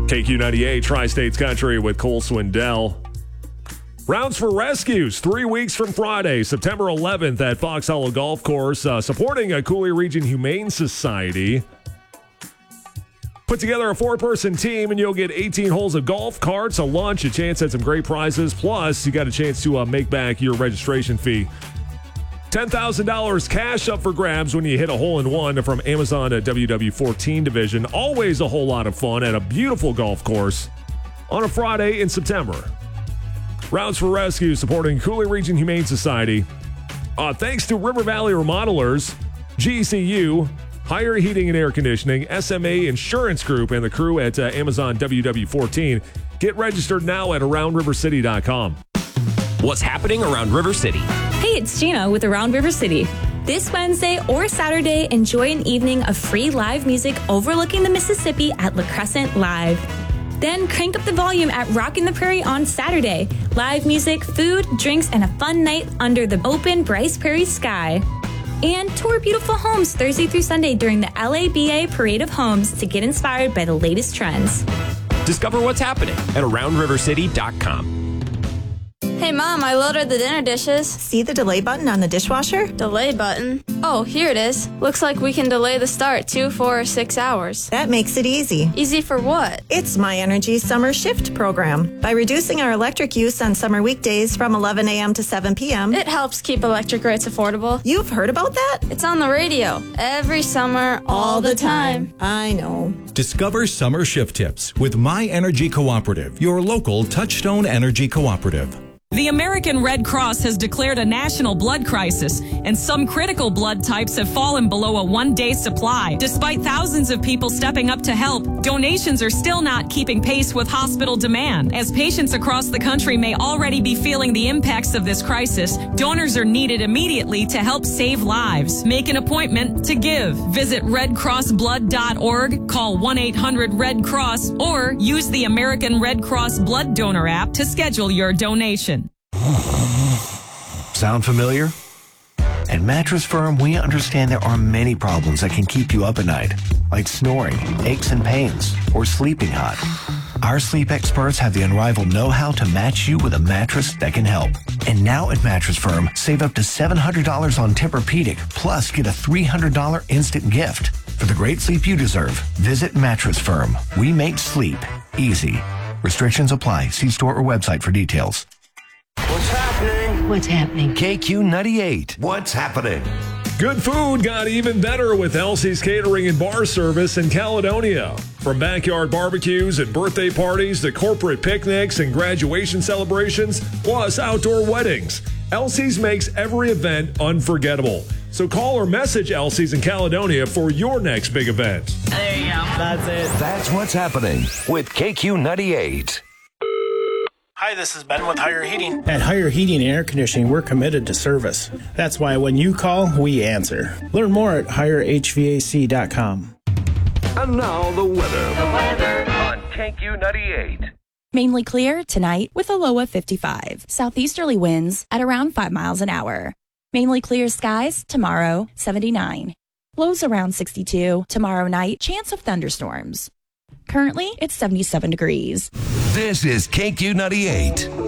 KQ98, Tri-States Country with Cole Swindell. Rounds for Rescues, 3 weeks from Friday, September 11th at Fox Hollow Golf Course, supporting a Cooley Region Humane Society. Put together a 4-person team, and you'll get 18 holes of golf carts, a lunch, a chance at some great prizes. Plus, you got a chance to make back your registration fee. $10,000 cash up for grabs when you hit a hole-in-one from Amazon WW14 division. Always a whole lot of fun at a beautiful golf course on a Friday in September. Rounds for Rescue supporting Cooley Region Humane Society. Thanks to River Valley Remodelers, GCU, Higher Heating and Air Conditioning, SMA Insurance Group, and the crew at Amazon WW14. Get registered now at AroundRiverCity.com. What's happening around River City? Hey, it's Gina with Around River City. This Wednesday or Saturday, enjoy an evening of free live music overlooking the Mississippi at La Crescent Live. Then crank up the volume at Rockin' the Prairie on Saturday. Live music, food, drinks, and a fun night under the open Bryce Prairie sky. And tour beautiful homes Thursday through Sunday during the LABA Parade of Homes to get inspired by the latest trends. Discover what's happening at AroundRiverCity.com. Hey, Mom, I loaded the dinner dishes. See the delay button on the dishwasher? Delay button? Oh, here it is. Looks like we can delay the start 2, 4, or 6 hours. That makes it easy. Easy for what? It's My Energy Summer Shift program. By reducing our electric use on summer weekdays from 11 a.m. to 7 p.m., It helps keep electric rates affordable. You've heard about that? It's on the radio. Every summer, all the time. I know. Discover summer shift tips with My Energy Cooperative, your local Touchstone Energy Cooperative. The American Red Cross has declared a national blood crisis, and some critical blood types have fallen below a one-day supply. Despite thousands of people stepping up to help, donations are still not keeping pace with hospital demand. As patients across the country may already be feeling the impacts of this crisis, donors are needed immediately to help save lives. Make an appointment to give. Visit redcrossblood.org, call 1-800-RED-CROSS, or use the American Red Cross Blood Donor app to schedule your donation. Sound familiar? At Mattress Firm, we understand there are many problems that can keep you up at night, like snoring, aches and pains, or sleeping hot. Our sleep experts have the unrivaled know-how to match you with a mattress that can help. And now at Mattress Firm, save up to $700 on Tempur-Pedic, plus get a $300 instant gift. For the great sleep you deserve, visit Mattress Firm. We make sleep easy. Restrictions apply. See store or website for details. What's happening? What's happening? KQ98. What's happening? Good food got even better with Elsie's Catering and Bar Service in Caledonia. From backyard barbecues and birthday parties to corporate picnics and graduation celebrations, plus outdoor weddings, Elsie's makes every event unforgettable. So call or message Elsie's in Caledonia for your next big event. There you go. That's it. That's what's happening with KQ98. Hi, this is Ben with Higher Heating. At Higher Heating and Air Conditioning, we're committed to service. That's why when you call, we answer. Learn more at HigherHVAC.com. And now the weather. On KQ98. Mainly clear tonight with a low of 55. Southeasterly winds at around 5 miles an hour. Mainly clear skies tomorrow, 79. Lows around 62. Tomorrow night, chance of thunderstorms. Currently, it's 77 degrees. This is KQ98.